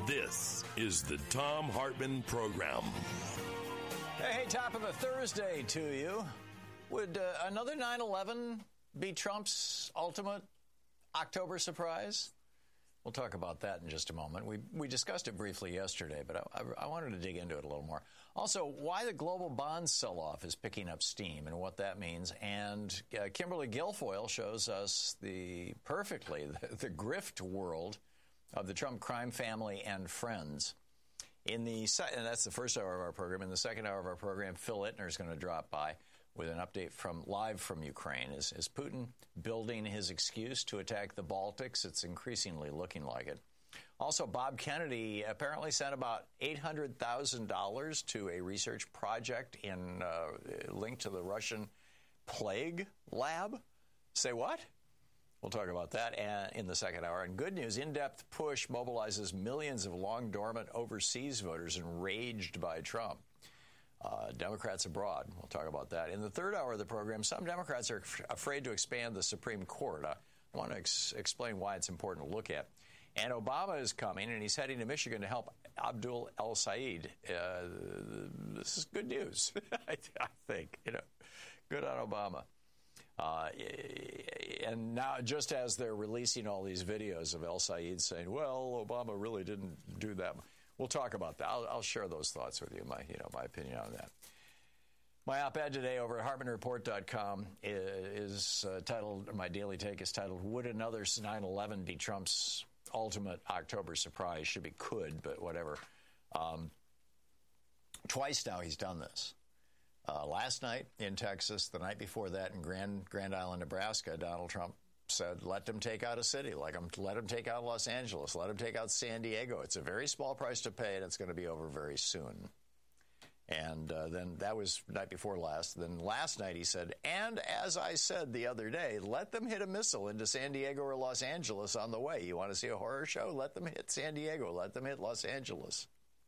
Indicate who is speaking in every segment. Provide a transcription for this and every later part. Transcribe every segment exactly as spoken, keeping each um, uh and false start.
Speaker 1: This is the Thom Hartmann Program.
Speaker 2: Hey, top of a Thursday to you. Would uh, another nine eleven be Trump's ultimate October surprise? We'll talk about that in just a moment. We we discussed it briefly yesterday, but I, I, I wanted to dig into it a little more. Also, why the global bond sell-off is picking up steam and what that means. And uh, Kimberly Guilfoyle shows us the perfectly the, the grift world of the Trump crime family and friends. In the se- and that's the first hour of our program. In the second hour of our program, Phil Ittner is going to drop by with an update from live from Ukraine. Is, is Putin building his excuse to attack the Baltics? It's increasingly looking like it. Also, Bob Kennedy apparently sent about eight hundred thousand dollars to a research project in uh, linked to the Russian plague lab. Say what? We'll talk about that in the second hour. And good news, in-depth push mobilizes millions of long-dormant overseas voters enraged by Trump. Uh, Democrats abroad. We'll talk about that. In the third hour of the program, some Democrats are f- afraid to expand the Supreme Court. I want to ex- explain why it's important to look at. And Obama is coming, and he's heading to Michigan to help Abdul El-Sayed. Uh, this is good news, I, th- I think. You know, good on Obama. Uh, and now, just as they're releasing all these videos of El-Sayed saying, well, Obama really didn't do that, we'll talk about that. I'll, I'll share those thoughts with you, my, you know, my opinion on that. My op-ed today over at Hartmann Report dot com is, is uh, titled, my daily take is titled, Would Another nine eleven Be Trump's Ultimate October Surprise? Should be could, but whatever. Um, twice now he's done this. Uh, last night in Texas, the night before that in Grand Grand Island, Nebraska, Donald Trump said, let them take out a city, like them, let them take out Los Angeles, let them take out San Diego. It's a very small price to pay, and it's going to be over very soon. And uh, then that was night before last. Then last night he said, and as I said the other day, let them hit a missile into San Diego or Los Angeles on the way. You want to see a horror show? Let them hit San Diego. Let them hit Los Angeles.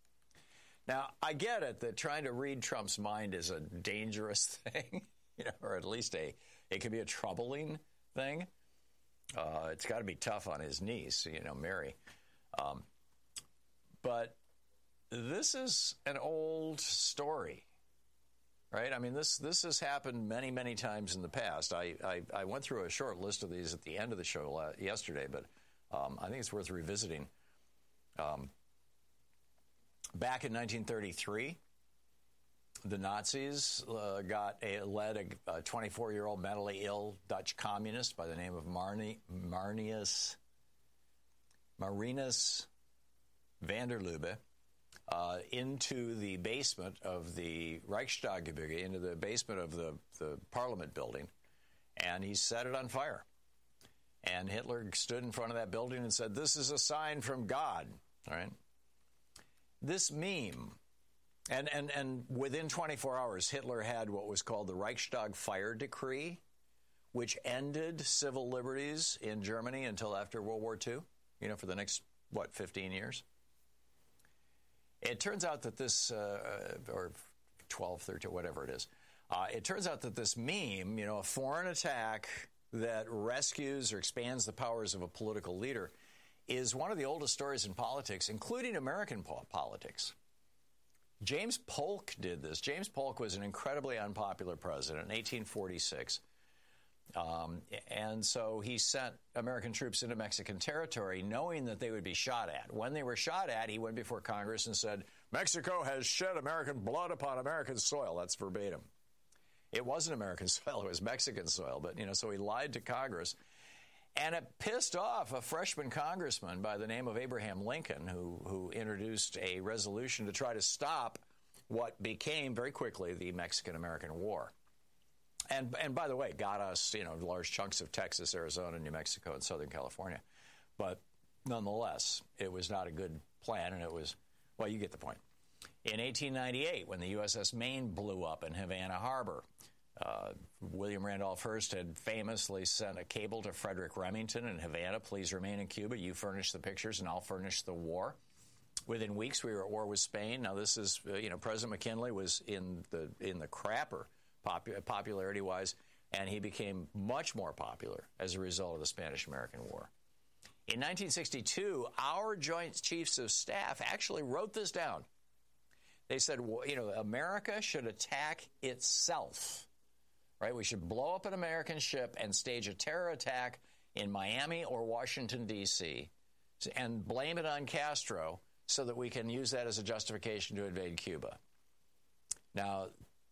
Speaker 2: Now, I get it that trying to read Trump's mind is a dangerous thing, you know, or at least a it can be a troubling thing. Uh, it's got to be tough on his niece, you know, Mary. Um, but this is an old story, right? I mean, this this has happened many, many times in the past. I, I, I went through a short list of these at the end of the show yesterday, but um, I think it's worth revisiting. Um Back in nineteen thirty-three, the Nazis uh, got a, led a twenty-four-year-old mentally ill Dutch communist by the name of Marni, Marnius, Marinus van der Lubbe uh, into the basement of the Reichstaggebäude, into the basement of the, the Parliament building, and he set it on fire. And Hitler stood in front of that building and said, "This is a sign from God." All right. This meme, and, and, and within twenty-four hours, Hitler had what was called the Reichstag Fire Decree, which ended civil liberties in Germany until after World War Two, you know, for the next, what, fifteen years? It turns out that this, uh, or twelve, thirteen, whatever it is, uh, it turns out that this meme, you know, a foreign attack that rescues or expands the powers of a political leader, is one of the oldest stories in politics, including American po- politics. James Polk did this. James Polk was an incredibly unpopular president in eighteen forty-six. Um, and so he sent American troops into Mexican territory knowing that they would be shot at. When they were shot at, he went before Congress and said, Mexico has shed American blood upon American soil. That's verbatim. It wasn't American soil. It was Mexican soil. But, you know, so he lied to Congress. And it pissed off a freshman congressman by the name of Abraham Lincoln, who, who introduced a resolution to try to stop what became very quickly the Mexican-American War. And, and by the way, got us, you know, large chunks of Texas, Arizona, New Mexico, and Southern California. But nonetheless, it was not a good plan, and it was, well, you get the point. In eighteen ninety-eight, when the U S S Maine blew up in Havana Harbor, Uh, William Randolph Hearst had famously sent a cable to Frederick Remington in Havana, please remain in Cuba. You furnish the pictures and I'll furnish the war. Within weeks, we were at war with Spain. Now, this is, uh, you know, President McKinley was in the in the crapper popu- popularity-wise, and he became much more popular as a result of the Spanish-American War. In nineteen sixty-two, our Joint Chiefs of Staff actually wrote this down. They said, well, you know, America should attack itself, right? We should blow up an American ship and stage a terror attack in Miami or Washington, D C, and blame it on Castro so that we can use that as a justification to invade Cuba. Now,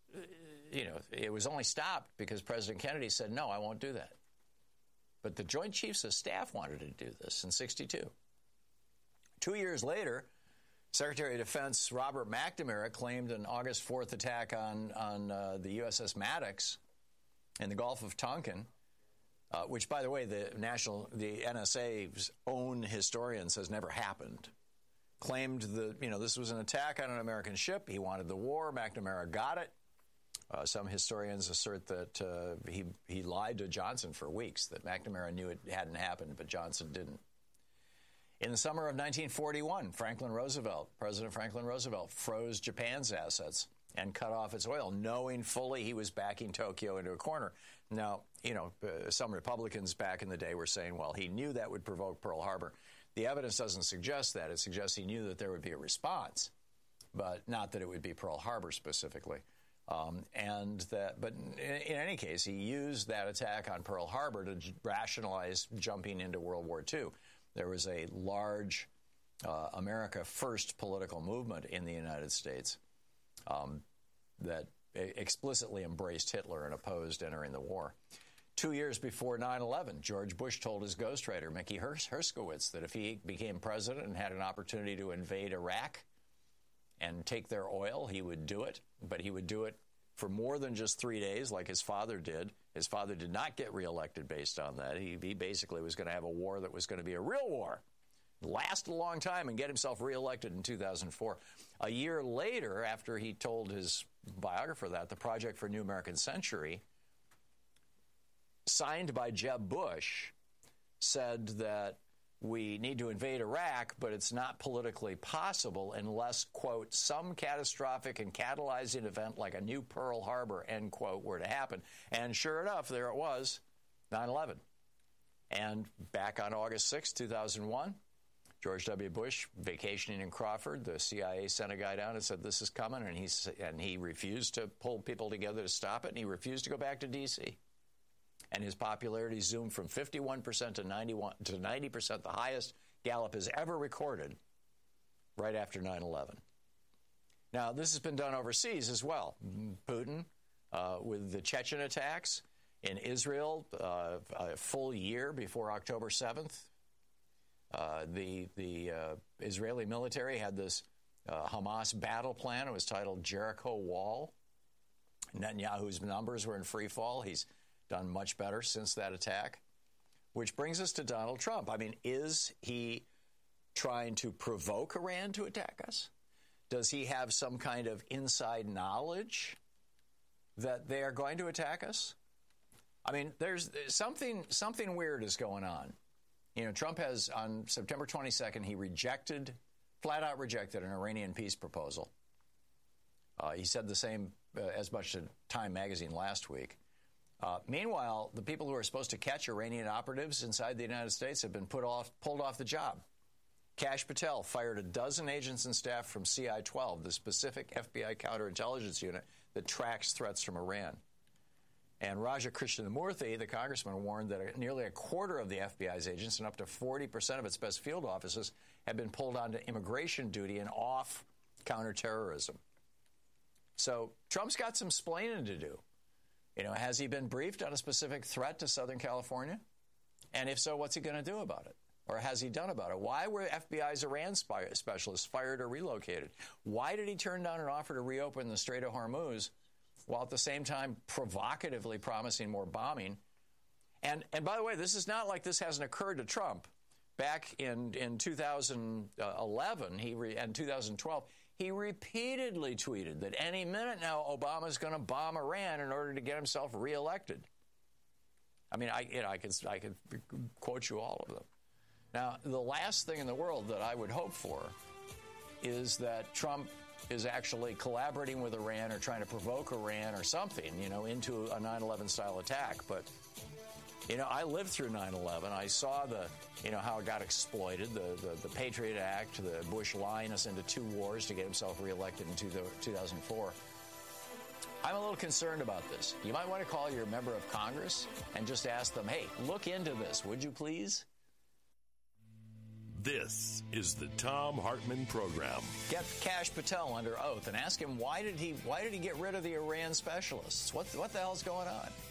Speaker 2: you know, it was only stopped because President Kennedy said, no, I won't do that. But the Joint Chiefs of Staff wanted to do this in sixty-two. Two years later, Secretary of Defense Robert McNamara claimed an August fourth attack on, on uh, the U S S Maddox in the Gulf of Tonkin, uh, which, by the way, the national, the N S A's own historian says never happened. Claimed that, you know, this was an attack on an American ship. He wanted the war. McNamara got it. Uh, some historians assert that uh, he he lied to Johnson for weeks, that McNamara knew it hadn't happened, but Johnson didn't. In the summer of nineteen forty-one, Franklin Roosevelt, President Franklin Roosevelt, froze Japan's assets and cut off its oil, knowing fully he was backing Tokyo into a corner. Now, you know, uh, some Republicans back in the day were saying, well, he knew that would provoke Pearl Harbor. The evidence doesn't suggest that. It suggests he knew that there would be a response, but not that it would be Pearl Harbor specifically. Um, and that, but in, in any case, he used that attack on Pearl Harbor to j- rationalize jumping into World War Two. There was a large uh, America First political movement in the United States um, that explicitly embraced Hitler and opposed entering the war. Two years before nine eleven, George Bush told his ghostwriter, Mickey Hers- Herskowitz, that if he became president and had an opportunity to invade Iraq and take their oil, he would do it. But he would do it for more than just three days like his father did. His father did not get reelected based on that. He, he basically was going to have a war that was going to be a real war, last a long time, and get himself reelected in two thousand four. A year later, after he told his biographer that, the Project for a New American Century, signed by Jeb Bush, said that we need to invade Iraq, but it's not politically possible unless, quote, some catastrophic and catalyzing event like a new Pearl Harbor, end quote, were to happen. And sure enough, there it was, nine eleven. And back on August sixth, two thousand one, George W. Bush, vacationing in Crawford, the C I A sent a guy down and said, this is coming, and he, and he refused to pull people together to stop it, and he refused to go back to D C And his popularity zoomed from fifty-one percent to ninety-one to ninety percent, the highest Gallup has ever recorded, right after nine eleven. Now, this has been done overseas as well. Putin, uh, with the Chechen attacks in Israel, uh, a full year before October seventh, uh, the the uh, Israeli military had this uh, Hamas battle plan. It was titled Jericho Wall. Netanyahu's numbers were in free fall. He's done much better since that attack, which brings us to Donald Trump. I mean, is he trying to provoke Iran to attack us? Does he have some kind of inside knowledge that they are going to attack us? I mean, there's something something weird is going on. You know, Trump has, on September twenty-second, he rejected, flat out rejected an Iranian peace proposal. Uh, he said the same uh, as much to Time magazine last week. Uh, meanwhile, the people who are supposed to catch Iranian operatives inside the United States have been put off, pulled off the job. Kash Patel fired a dozen agents and staff from C I twelve, the specific F B I counterintelligence unit that tracks threats from Iran. And Raja Krishnamurthy, the congressman, warned that nearly a quarter of the F B I's agents and up to forty percent of its best field offices have been pulled onto immigration duty and off counterterrorism. So Trump's got some splaining to do. You know, has he been briefed on a specific threat to Southern California? And if so, what's he going to do about it? Or has he done about it? Why were F B I's Iran spy specialists fired or relocated? Why did he turn down an offer to reopen the Strait of Hormuz while at the same time provocatively promising more bombing? And and by the way, this is not like this hasn't occurred to Trump. Back in, in two thousand eleven he re, and two thousand twelve, he repeatedly tweeted that any minute now Obama's going to bomb Iran in order to get himself reelected. I mean, I you know, I could I could quote you all of them. Now, the last thing in the world that I would hope for is that Trump is actually collaborating with Iran or trying to provoke Iran or something, you know, into a nine eleven style attack. But You know, I lived through nine eleven. I saw the, you know, how it got exploited, the, the, the Patriot Act, the Bush lying us into two wars to get himself reelected in two thousand four. I'm a little concerned about this. You might want to call your member of Congress and just ask them, hey, look into this, would you please?
Speaker 1: This is the Thom Hartmann Program.
Speaker 2: Get Kash Patel under oath and ask him why did he why did he get rid of the Iran specialists? What what the hell's going on?